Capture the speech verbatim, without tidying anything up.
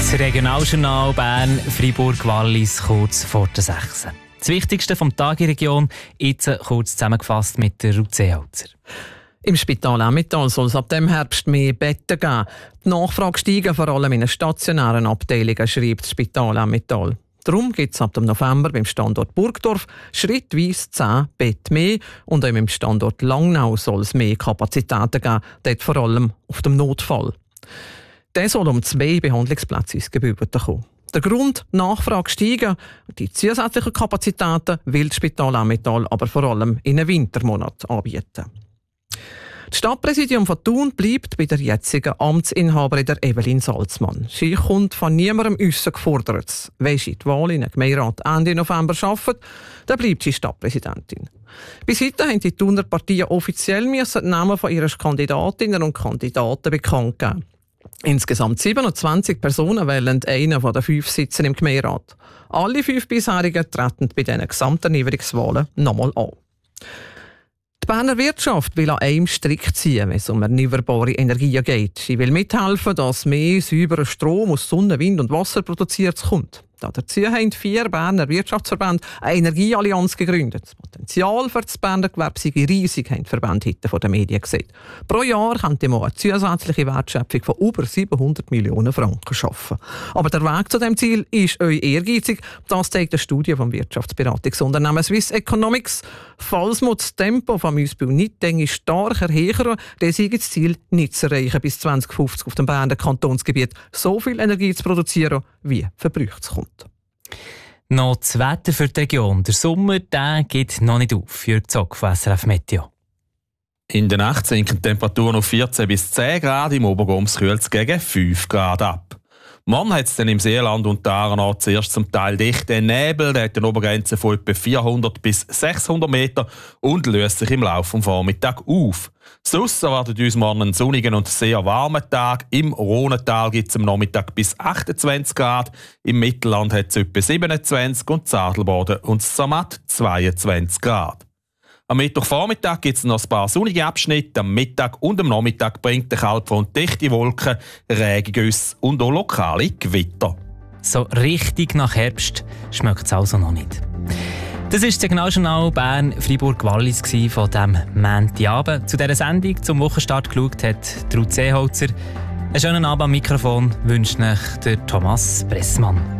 Das Regionaljournal Bern, Freiburg, Wallis, kurz vor der sechs. Das Wichtigste vom Tag in der Region, jetzt kurz zusammengefasst mit der Ruth Seeholzer. Im Spital Emmental soll es ab dem Herbst mehr Betten geben. Die Nachfrage steigt vor allem in den stationären Abteilungen, schreibt das Spital Emmental. Darum gibt es ab dem November beim Standort Burgdorf schrittweise zehn Betten mehr und auch beim Standort Langnau soll es mehr Kapazitäten geben, dort vor allem auf dem Notfall. Der soll um zwei Behandlungsplätze ins Gebäude kommen. Der Grund, die Nachfrage steigen, die zusätzlichen Kapazitäten will das Spital Emmental aber vor allem in den Wintermonaten anbieten. Das Stadtpräsidium von Thun bleibt bei der jetzigen Amtsinhaberin der Evelyn Salzmann. Sie kommt von niemandem äußern gefordert. Wenn sie die Wahl in den Gemeinderat Ende November schafft, dann bleibt sie Stadtpräsidentin. Bis heute haben die Thuner Partien offiziell die Namen von ihren Kandidatinnen und Kandidaten bekannt geben. Insgesamt siebenundzwanzig Personen wählen einen von den fünf Sitzen im Gemeinderat. Alle fünf bisherigen treten bei diesen gesamten Niederungswahlen nochmal an. Die Berner Wirtschaft will an einem Strick ziehen, wenn es um erneuerbare Energien geht. Sie will mithelfen, dass mehr sauberer Strom aus Sonne, Wind und Wasser produziert kommt. Dazu haben vier Berner Wirtschaftsverbände eine Energieallianz gegründet. Das Potenzial für das Berner Gewerbe sei riesig, haben die Verbände heute von den Medien gesagt. Pro Jahr könnte man eine zusätzliche Wertschöpfung von über siebenhundert Millionen Franken schaffen. Aber der Weg zu diesem Ziel ist euch ehrgeizig. Das zeigt eine Studie vom Wirtschaftsberatungsunternehmen Swiss Economics. Falls man das Tempo vom Ausbau nicht stark erhöhen, dann sei das Ziel nicht zu erreichen, bis zwanzig fünfzig auf dem Berner Kantonsgebiet so viel Energie zu produzieren, wie verbraucht kommt. Noch das Wetter für die Region. Der Sommer der geht noch nicht auf. Jürg Zock von S R F Meteo. In der Nacht sinken die Temperaturen auf vierzehn bis zehn Grad, im Obergoms kühlt es gegen fünf Grad ab. Morgen hat es dann im Seeland und der Aargau zuerst zum Teil dichten Nebel, der hat eine Obergrenze von etwa vierhundert bis sechshundert Meter und löst sich im Laufe des Vormittags auf. Sonst erwartet uns morgen einen sonnigen und sehr warmen Tag. Im Rhonental gibt es am Nachmittag bis achtundzwanzig Grad, im Mittelland hat es etwa siebenundzwanzig und Zadelboden und Zermatt zweiundzwanzig Grad. Am Mittwochvormittag gibt es noch ein paar sonnige Abschnitte. Am Mittag und am Nachmittag bringt der Kaltfront dichte Wolken, Regengüsse und auch lokale Gewitter. So richtig nach Herbst schmeckt es also noch nicht. Das war das Regionaljournal Bern, Freiburg, Wallis von diesem Montagabend. Zu dieser Sendung zum Wochenstart geschaut hat Ruth Seeholzer. Einen schönen Abend am Mikrofon wünscht euch der Thomas Pressmann.